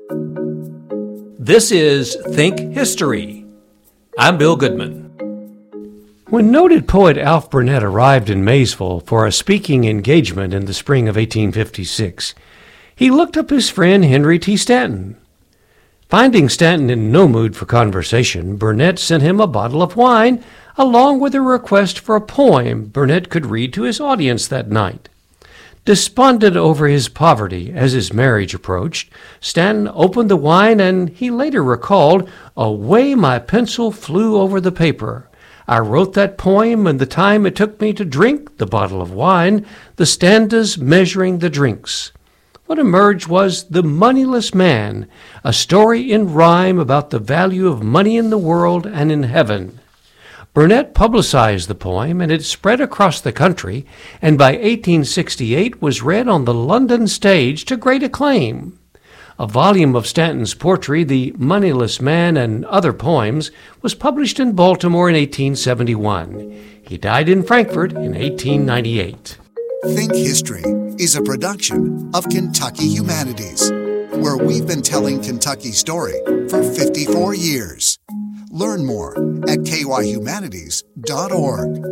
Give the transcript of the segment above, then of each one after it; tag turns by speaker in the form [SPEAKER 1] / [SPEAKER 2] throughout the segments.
[SPEAKER 1] This is Think History. I'm Bill Goodman. When noted poet Alf Burnett arrived in Maysville for a speaking engagement in the spring of 1856, he looked up his friend Henry T. Stanton. Finding Stanton in no mood for conversation, Burnett sent him a bottle of wine, along with a request for a poem Burnett could read to his audience that night. Despondent over his poverty as his marriage approached, Stanton opened the wine, and he later recalled, "Away my pencil flew over the paper. I wrote that poem in the time it took me to drink the bottle of wine, the stanzas measuring the drinks." What emerged was The Moneyless Man, a story in rhyme about the value of money in the world and in heaven. Burnett publicized the poem, and it spread across the country, and by 1868 was read on the London stage to great acclaim. A volume of Stanton's poetry, The Moneyless Man and Other Poems, was published in Baltimore in 1871. He died in Frankfort in 1898.
[SPEAKER 2] Think History is a production of Kentucky Humanities, where we've been telling Kentucky's story for 54 years. Learn more at kyhumanities.org.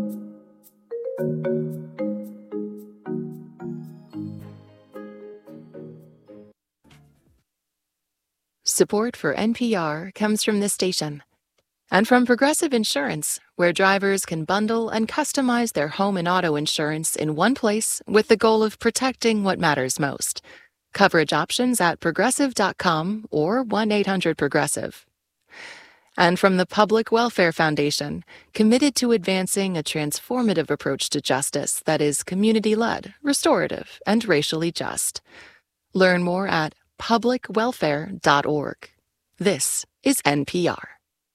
[SPEAKER 3] Support for NPR comes from this station and from Progressive Insurance, where drivers can bundle and customize their home and auto insurance in one place with the goal of protecting what matters most. Coverage options at progressive.com or 1-800-PROGRESSIVE. And from the Public Welfare Foundation, committed to advancing a transformative approach to justice that is community-led, restorative, and racially just. Learn more at publicwelfare.org. This is NPR.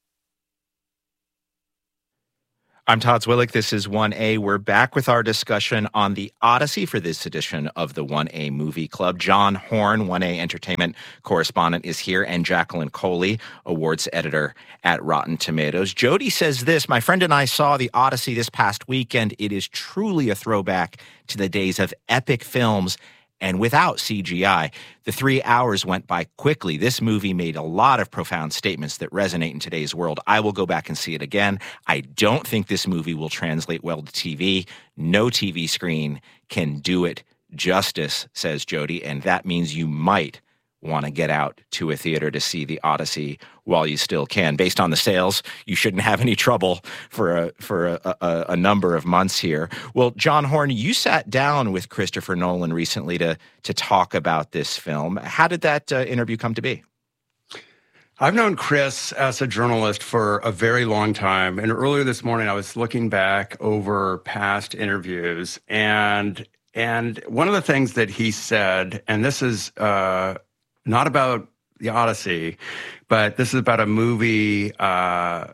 [SPEAKER 4] I'm Todd Zwillich. This is 1A. We're back with our discussion on The Odyssey for this edition of the 1A Movie Club. John Horn, 1A Entertainment correspondent, is here, and Jacqueline Coley, awards editor at Rotten Tomatoes. Jody says this: "My friend and I saw The Odyssey this past weekend. It is truly a throwback to the days of epic films and without CGI. The 3 hours went by quickly. This movie made a lot of profound statements that resonate in today's world. I will go back and see it again. I don't think this movie will translate well to TV. No TV screen can do it justice," says Jody, and that means you might want to get out to a theater to see The Odyssey while you still can. Based on the sales, you shouldn't have any trouble for a number of months here. Well, John Horn, you sat down with Christopher Nolan recently to talk about this film. How did that interview come to be?
[SPEAKER 5] I've known Chris as a journalist for a very long time. And earlier this morning, I was looking back over past interviews. And one of the things that he said, and this is not about The Odyssey, but this is about a movie called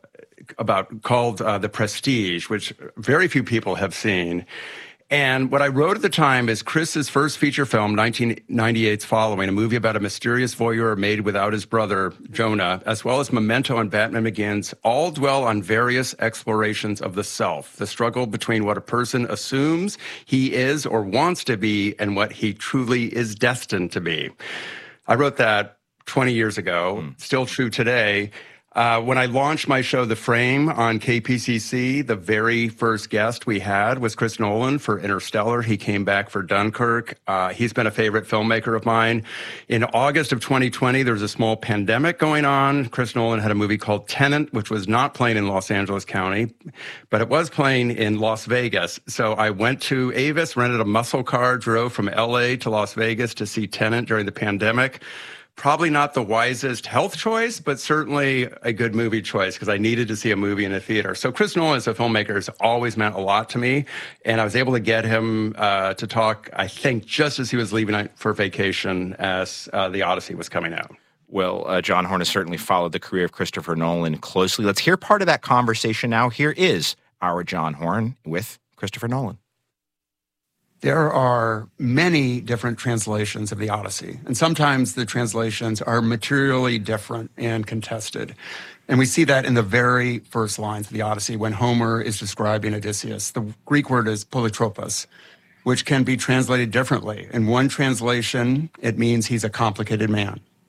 [SPEAKER 5] The Prestige, which very few people have seen. And what I wrote at the time is Chris's first feature film, 1998's Following, a movie about a mysterious voyeur made without his brother, Jonah, as well as Memento and Batman Begins, all dwell on various explorations of the self, the struggle between what a person assumes he is or wants to be and what he truly is destined to be. I wrote that 20 years ago, still true today. When I launched my show, The Frame, on KPCC, the very first guest we had was Chris Nolan for Interstellar. He came back for Dunkirk. He's been a favorite filmmaker of mine. In August of 2020, there was a small pandemic going on. Chris Nolan had a movie called Tenet, which was not playing in Los Angeles County, but it was playing in Las Vegas. So I went to Avis, rented a muscle car, drove from LA to Las Vegas to see Tenet during the pandemic. Probably not the wisest health choice, but certainly a good movie choice because I needed to see a movie in a theater. So Chris Nolan as a filmmaker has always meant a lot to me. And I was able to get him to talk, I think, just as he was leaving for vacation as The Odyssey was coming out.
[SPEAKER 4] Well, John Horn has certainly followed the career of Christopher Nolan closely. Let's hear part of that conversation now. Here is our John Horn with Christopher Nolan.
[SPEAKER 5] There are many different translations of the Odyssey, and sometimes the translations are materially different and contested. And we see that in the very first lines of the Odyssey when Homer is describing Odysseus. The Greek word is polytropos, which can be translated differently. In one translation, it means he's a complicated man.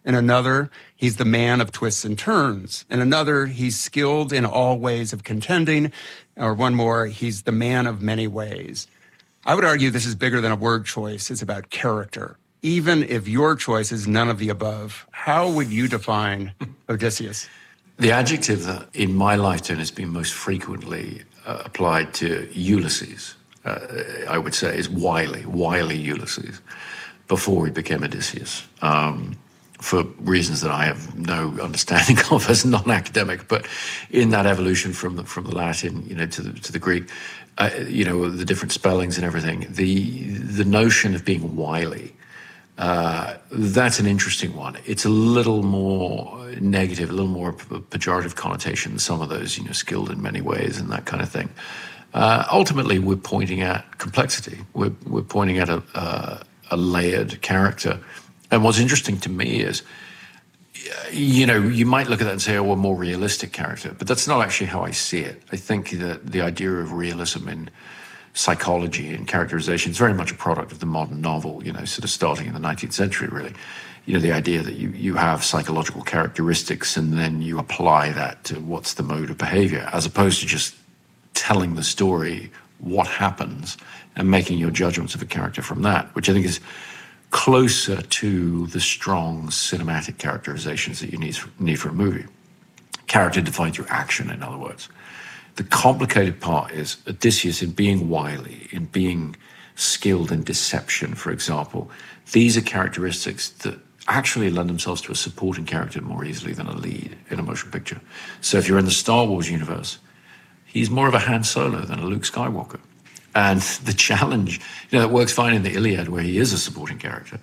[SPEAKER 5] In another, he's the man of twists and turns. In another, he's skilled in all ways of contending. Or one more, he's the man of many ways. I would argue this is bigger than a word choice. It's about character. Even if your choice is none of the above, how would you define Odysseus?
[SPEAKER 6] The adjective that in my lifetime has been most frequently applied to Ulysses, I would say, is wily Ulysses, before he became Odysseus, for reasons that I have no understanding of as non-academic. But in that evolution from the Latin, to the Greek, the different spellings and everything, the notion of being wily. That's an interesting one. It's a little more negative, a little more pejorative connotation than some of those, skilled in many ways and that kind of thing. Ultimately, we're pointing at complexity. We're pointing at a layered character. And what's interesting to me is, you might look at that and say, oh, a more realistic character, but that's not actually how I see it. I think that the idea of realism in psychology and characterization is very much a product of the modern novel, sort of starting in the 19th century, really. The idea that you have psychological characteristics and then you apply that to what's the mode of behavior, as opposed to just telling the story what happens and making your judgments of a character from that, which I think is closer to the strong cinematic characterizations that you need for a movie. Character defined through action, in other words. The complicated part is Odysseus, in being wily, in being skilled in deception, for example. These are characteristics that actually lend themselves to a supporting character more easily than a lead in a motion picture. So if you're in the Star Wars universe, he's more of a Han Solo than a Luke Skywalker. And the challenge, that works fine in the Iliad where he is a supporting character.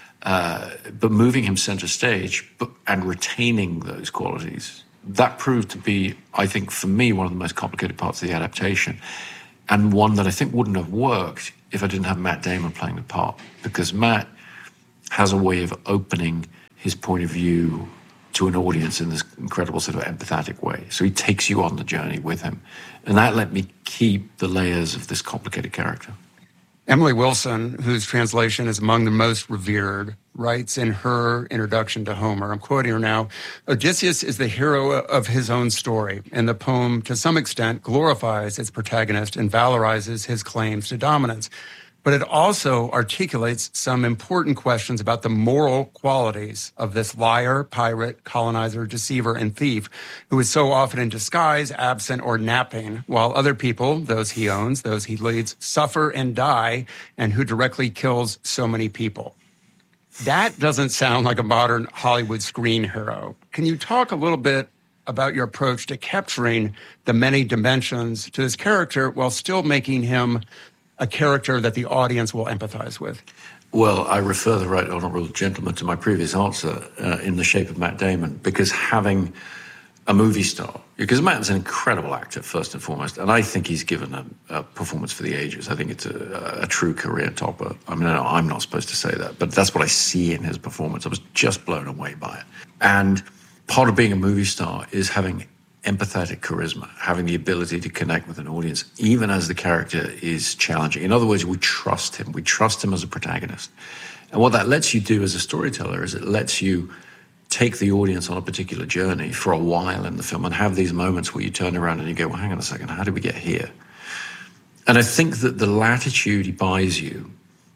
[SPEAKER 6] But moving him center stage and retaining those qualities, that proved to be, I think, for me, one of the most complicated parts of the adaptation, and one that I think wouldn't have worked if I didn't have Matt Damon playing the part, because Matt has a way of opening his point of view to an audience in this incredible sort of empathetic way. So he takes you on the journey with him. And that let me keep the layers of this complicated character.
[SPEAKER 5] Emily Wilson, whose translation is among the most revered, writes in her introduction to Homer, I'm quoting her now, Odysseus is the hero of his own story, and the poem, to some extent, glorifies its protagonist and valorizes his claims to dominance. But it also articulates some important questions about the moral qualities of this liar, pirate, colonizer, deceiver, and thief, who is so often in disguise, absent, or napping, while other people, those he owns, those he leads, suffer and die, and who directly kills so many people. That doesn't sound like a modern Hollywood screen hero. Can you talk a little bit about your approach to capturing the many dimensions to this character while still making him a character that the audience will empathize with?
[SPEAKER 6] Well, I refer the right honourable gentleman to my previous answer in the shape of Matt Damon, because having a movie star, because Matt's an incredible actor, first and foremost, and I think he's given a performance for the ages. I think it's a true career topper. I mean, I'm not supposed to say that, but that's what I see in his performance. I was just blown away by it. And part of being a movie star is having empathetic charisma, having the ability to connect with an audience, even as the character is challenging. In other words, we trust him. We trust him as a protagonist. And what that lets you do as a storyteller is it lets you take the audience on a particular journey for a while in the film and have these moments where you turn around and you go, well, hang on a second, how did we get here? And I think that the latitude he buys you,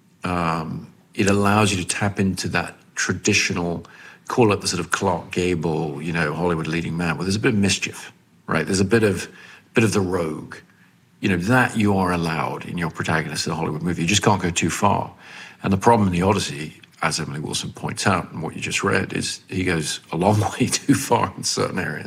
[SPEAKER 6] it allows you to tap into that traditional, call it the sort of Clark Gable, Hollywood leading man, where there's a bit of mischief, right? There's a bit of the rogue, that you are allowed in your protagonist in a Hollywood movie. You just can't go too far. And the problem in the Odyssey, as Emily Wilson points out, and what you just read, is he goes a long way too far in certain areas.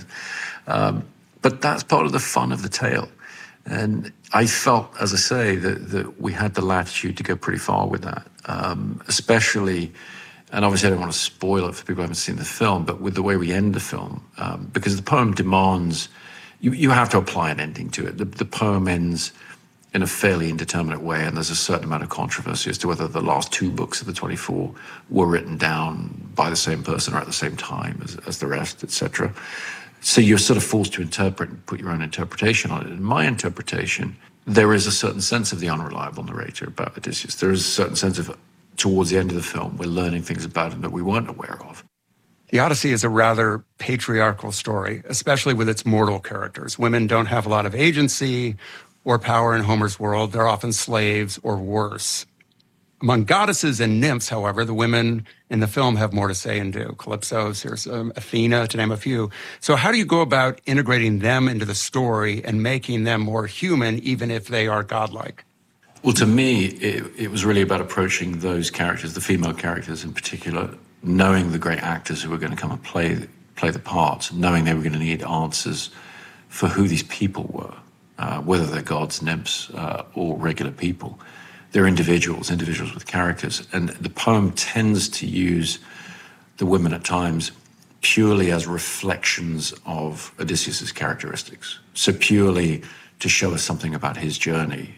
[SPEAKER 6] But that's part of the fun of the tale. And I felt, as I say, that we had the latitude to go pretty far with that, especially. And obviously I don't want to spoil it for people who haven't seen the film, but with the way we end the film, because the poem demands, you have to apply an ending to it. The poem ends in a fairly indeterminate way, and there's a certain amount of controversy as to whether the last two books of the 24 were written down by the same person or at the same time as the rest, etc. So you're sort of forced to interpret and put your own interpretation on it. In my interpretation, there is a certain sense of the unreliable narrator about Odysseus. There is a certain sense of, towards the end of the film, we're learning things about him that we weren't aware of.
[SPEAKER 5] The Odyssey is a rather patriarchal story, especially with its mortal characters. Women don't have a lot of agency or power in Homer's world. They're often slaves or worse. Among goddesses and nymphs, however, the women in the film have more to say and do. Calypso, Circe, Athena, to name a few. So how do you go about integrating them into the story and making them more human, even if they are godlike?
[SPEAKER 6] Well, to me, it was really about approaching those characters, the female characters in particular, knowing the great actors who were going to come and play the parts, knowing they were going to need answers for who these people were, whether they're gods, nymphs, or regular people. They're individuals with characters. And the poem tends to use the women at times purely as reflections of Odysseus's characteristics. So purely to show us something about his journey.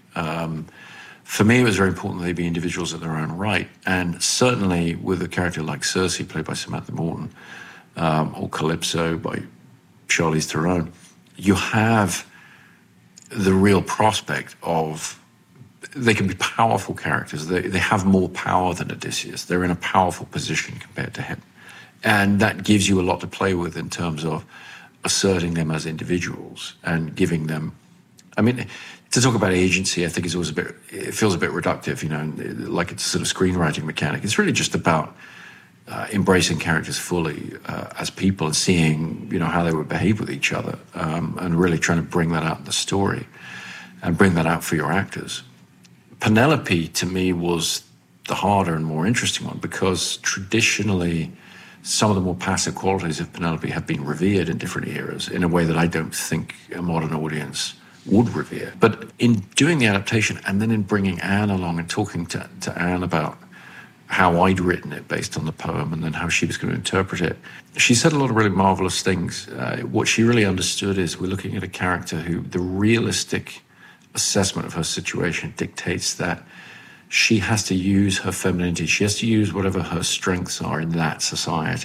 [SPEAKER 6] For me, it was very important that they be individuals in their own right. And certainly with a character like Circe, played by Samantha Morton, or Calypso by Charlize Theron, you have the real prospect of they can be powerful characters. They have more power than Odysseus. They're in a powerful position compared to him. And that gives you a lot to play with in terms of asserting them as individuals and giving them, I mean, to talk about agency, I think is always it feels a bit reductive, like it's a sort of screenwriting mechanic. It's really just about embracing characters fully as people and seeing, how they would behave with each other, and really trying to bring that out in the story and bring that out for your actors. Penelope, to me, was the harder and more interesting one because traditionally some of the more passive qualities of Penelope have been revered in different eras in a way that I don't think a modern audience would revere. But in doing the adaptation and then in bringing Anne along and talking to Anne about how I'd written it based on the poem and then how she was going to interpret it, she said a lot of really marvelous things. What she really understood is we're looking at a character who the realistic assessment of her situation dictates that she has to use her femininity. She has to use whatever her strengths are in that society.